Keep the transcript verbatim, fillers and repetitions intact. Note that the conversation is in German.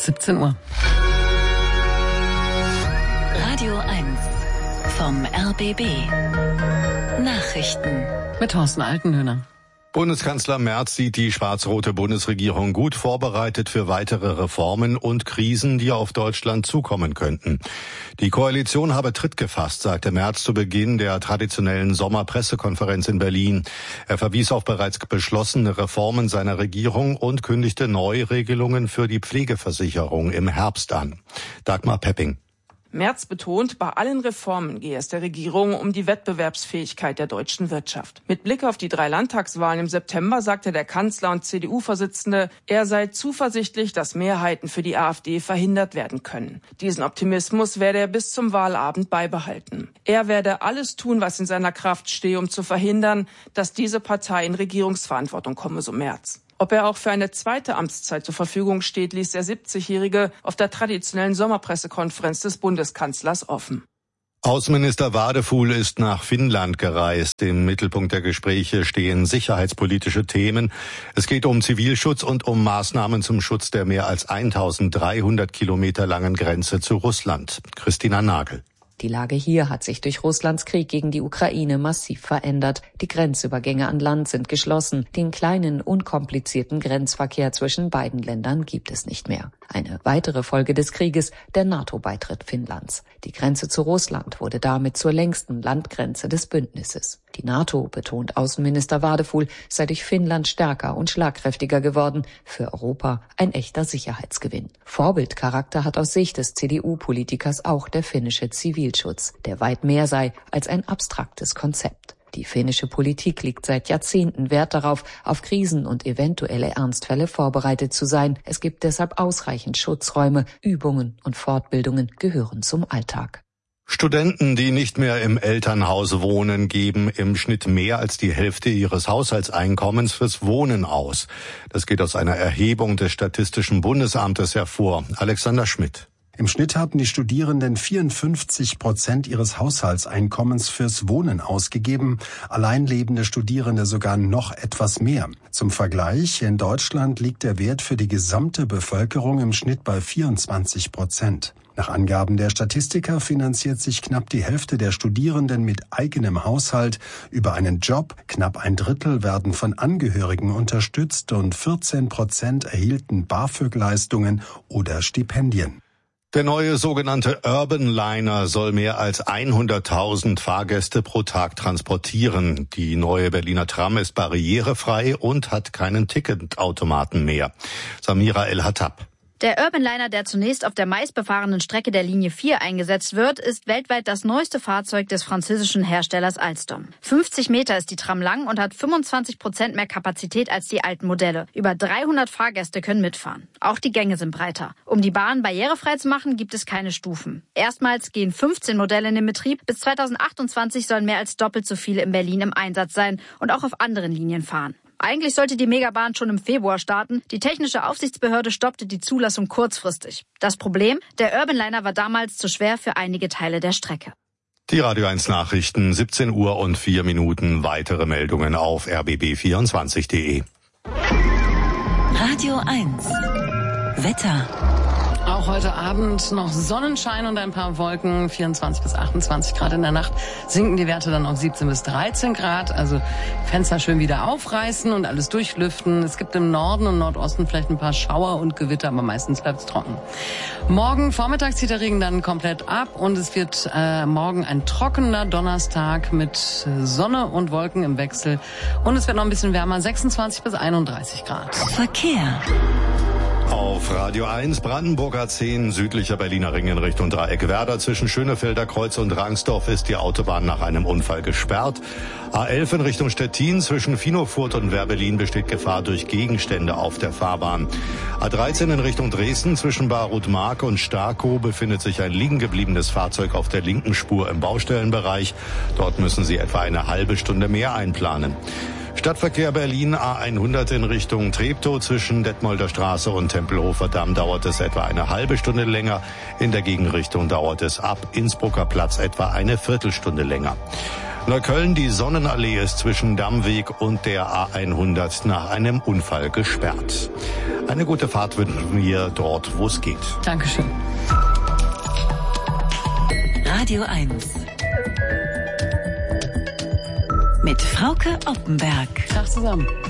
siebzehn Uhr. Radio eins vom R B B. Nachrichten Mit Thorsten Altenhöhner. Bundeskanzler Merz sieht die schwarz-rote Bundesregierung gut vorbereitet für weitere Reformen und Krisen, die auf Deutschland zukommen könnten. Die Koalition habe Tritt gefasst, sagte Merz zu Beginn der traditionellen Sommerpressekonferenz in Berlin. Er verwies auf bereits beschlossene Reformen seiner Regierung und kündigte Neuregelungen für die Pflegeversicherung im Herbst an. Dagmar Pepping. Merz betont, bei allen Reformen gehe es der Regierung um die Wettbewerbsfähigkeit der deutschen Wirtschaft. Mit Blick auf die drei Landtagswahlen im September sagte der Kanzler und C D U-Vorsitzende, er sei zuversichtlich, dass Mehrheiten für die AfD verhindert werden können. Diesen Optimismus werde er bis zum Wahlabend beibehalten. Er werde alles tun, was in seiner Kraft stehe, um zu verhindern, dass diese Partei in Regierungsverantwortung komme, so Merz. Ob er auch für eine zweite Amtszeit zur Verfügung steht, ließ der siebzigjährige auf der traditionellen Sommerpressekonferenz des Bundeskanzlers offen. Außenminister Wadefuhl ist nach Finnland gereist. Im Mittelpunkt der Gespräche stehen sicherheitspolitische Themen. Es geht um Zivilschutz und um Maßnahmen zum Schutz der mehr als eintausenddreihundert Kilometer langen Grenze zu Russland. Christina Nagel. Die Lage hier hat sich durch Russlands Krieg gegen die Ukraine massiv verändert. Die Grenzübergänge an Land sind geschlossen. Den kleinen, unkomplizierten Grenzverkehr zwischen beiden Ländern gibt es nicht mehr. Eine weitere Folge des Krieges, der NATO-Beitritt Finnlands. Die Grenze zu Russland wurde damit zur längsten Landgrenze des Bündnisses. Die NATO, betont Außenminister Wadefuhl, sei durch Finnland stärker und schlagkräftiger geworden. Für Europa ein echter Sicherheitsgewinn. Vorbildcharakter hat aus Sicht des C D U-Politikers auch der finnische Zivilschutz, der weit mehr sei als ein abstraktes Konzept. Die finnische Politik legt seit Jahrzehnten Wert darauf, auf Krisen und eventuelle Ernstfälle vorbereitet zu sein. Es gibt deshalb ausreichend Schutzräume, Übungen und Fortbildungen gehören zum Alltag. Studenten, die nicht mehr im Elternhaus wohnen, geben im Schnitt mehr als die Hälfte ihres Haushaltseinkommens fürs Wohnen aus. Das geht aus einer Erhebung des Statistischen Bundesamtes hervor. Alexander Schmidt. Im Schnitt hatten die Studierenden vierundfünfzig Prozent ihres Haushaltseinkommens fürs Wohnen ausgegeben, alleinlebende Studierende sogar noch etwas mehr. Zum Vergleich, in Deutschland liegt der Wert für die gesamte Bevölkerung im Schnitt bei vierundzwanzig Prozent. Nach Angaben der Statistiker finanziert sich knapp die Hälfte der Studierenden mit eigenem Haushalt über einen Job, knapp ein Drittel werden von Angehörigen unterstützt und vierzehn Prozent erhielten BAföG-Leistungen oder Stipendien. Der neue sogenannte Urban Liner soll mehr als hunderttausend Fahrgäste pro Tag transportieren. Die neue Berliner Tram ist barrierefrei und hat keinen Ticketautomaten mehr. Samira El-Hattab. Der Urban Liner, der zunächst auf der meistbefahrenen Strecke der Linie vier eingesetzt wird, ist weltweit das neueste Fahrzeug des französischen Herstellers Alstom. fünfzig Meter ist die Tram lang und hat fünfundzwanzig Prozent mehr Kapazität als die alten Modelle. Über dreihundert Fahrgäste können mitfahren. Auch die Gänge sind breiter. Um die Bahn barrierefrei zu machen, gibt es keine Stufen. Erstmals gehen fünfzehn Modelle in den Betrieb. Bis zweitausendachtundzwanzig sollen mehr als doppelt so viele in Berlin im Einsatz sein und auch auf anderen Linien fahren. Eigentlich sollte die Megabahn schon im Februar starten. Die technische Aufsichtsbehörde stoppte die Zulassung kurzfristig. Das Problem? Der Urban Liner war damals zu schwer für einige Teile der Strecke. Die Radio eins Nachrichten, siebzehn Uhr und vier Minuten. Weitere Meldungen auf r b b vierundzwanzig punkt de. Radio eins Wetter. Auch heute Abend noch Sonnenschein und ein paar Wolken, vierundzwanzig bis achtundzwanzig Grad in der Nacht. Sinken die Werte dann auf siebzehn bis dreizehn Grad. Also Fenster schön wieder aufreißen und alles durchlüften. Es gibt im Norden und Nordosten vielleicht ein paar Schauer und Gewitter, aber meistens bleibt es trocken. Morgen Vormittag zieht der Regen dann komplett ab und es wird äh, morgen ein trockener Donnerstag mit Sonne und Wolken im Wechsel. Und es wird noch ein bisschen wärmer, sechsundzwanzig bis einunddreißig Grad. Verkehr. Auf Radio eins Brandenburger zehn, südlicher Berliner Ring in Richtung Dreieck Werder. Zwischen Schönefelder Kreuz und Rangsdorf ist die Autobahn nach einem Unfall gesperrt. A elf in Richtung Stettin, zwischen Finofurt und Werbelin besteht Gefahr durch Gegenstände auf der Fahrbahn. A dreizehn in Richtung Dresden, zwischen Barut-Mark und Starkow befindet sich ein liegen gebliebenes Fahrzeug auf der linken Spur im Baustellenbereich. Dort müssen Sie etwa eine halbe Stunde mehr einplanen. Stadtverkehr Berlin A hundert in Richtung Treptow zwischen Detmolder Straße und Tempelhofer Damm dauert es etwa eine halbe Stunde länger. In der Gegenrichtung dauert es ab Innsbrucker Platz etwa eine Viertelstunde länger. Neukölln, die Sonnenallee ist zwischen Dammweg und der A hundert nach einem Unfall gesperrt. Eine gute Fahrt wünschen wir dort, wo es geht. Dankeschön. Radio eins. Mit Frauke Oppenberg. Tag zusammen.